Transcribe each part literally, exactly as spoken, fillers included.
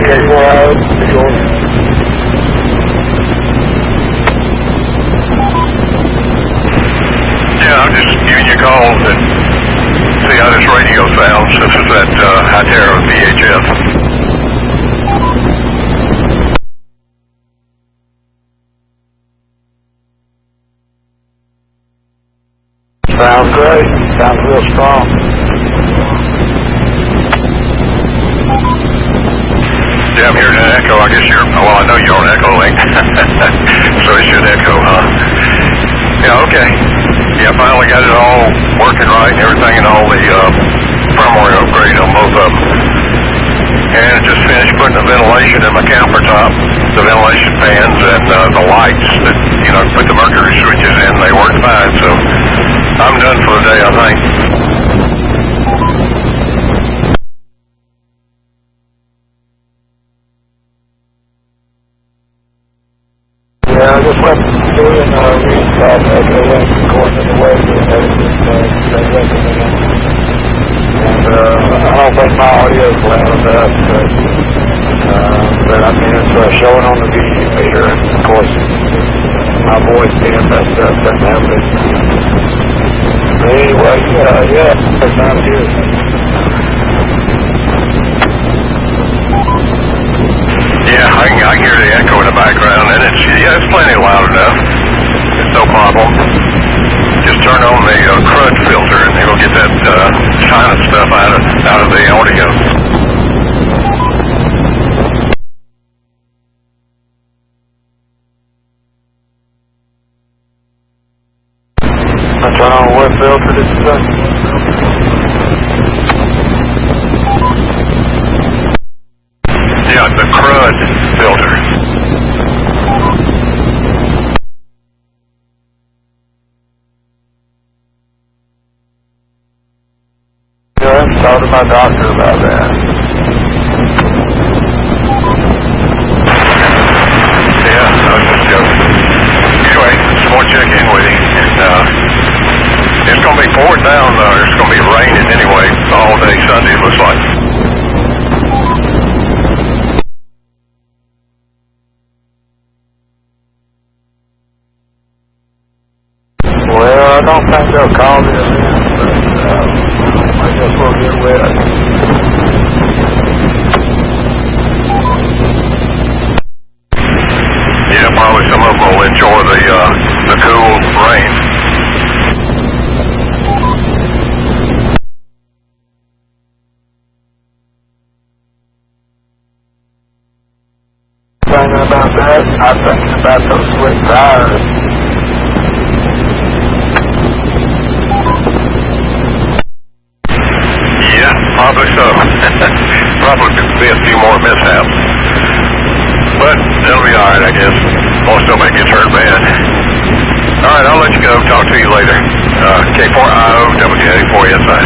Yeah, you are. Sure. Yeah, I'm just giving you a call and see how this radio sounds. This is at uh, High Terra V H F. Sounds great. Sounds real strong. Yeah, I'm hearing an echo. I guess you're, well, I know you're on Echo Link. So it should echo, huh? Yeah, okay. Yeah, finally got it all working right and everything, and all the uh, firmware upgrade on both of them. And I just finished putting the ventilation in my camper top, the ventilation fans, and uh, the lights that, you know, put the mercury switches in. They work fine, so I'm done for the day, I think. Yeah, I just went through and uh, reinstalled Echo Link according to the way that everything uh, they recommend. And uh, I don't think my audio is loud enough, but, uh, but I mean, it's uh, showing on the V D meter, and of course, my voice being messed up doesn't help it. But anyway, uh, yeah, it sounds good. Yeah, I can, I can hear the echo in the background, and it's, yeah, it's plenty loud enough. It's no problem. Just turn on the uh, crud filter, and it'll get that uh, kind of stuff out of, out of the audio. I turn on what filter did you say? Yeah, the crud filter. Yeah, I talked to my doctor about that. Yeah, I was just joking. Anyway, some more check in with him, and uh, it's going to be pouring down, uh, it's going to be raining anyway all day Sunday, it looks like. Well, I don't think they'll call it in, but uh, I guess we'll get wet. Yeah, probably some of them will enjoy the uh, the cool rain. Thinking about that, I'm thinking about those slick tires. Yeah, probably so. Probably could be a few more mishaps. But that'll be alright, I guess. Most nobody gets hurt bad. Alright, I'll let you go. Talk to you later. Uh, K four I O W A four S I.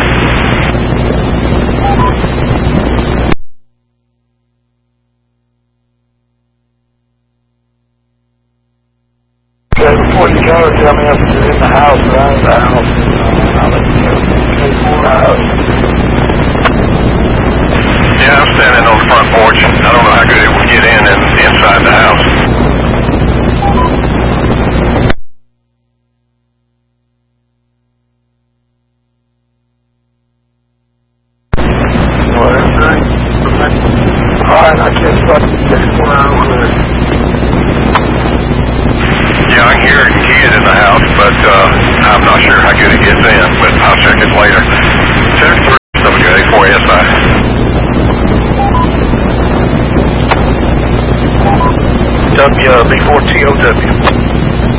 Okay, before you go, tell me if you're in the house or out of the house. I'll let you know. K four I O. Yeah, I'm standing on the front porch. I don't know how good it will get in and inside the house. Well, that's great. Alright, I can't start the K four I O clear. Yeah, I can hear a kid in the house, but uh, I'm not sure how good it gets in, but I'll check it later. Check for W A four S I. W, uh, B four T O W.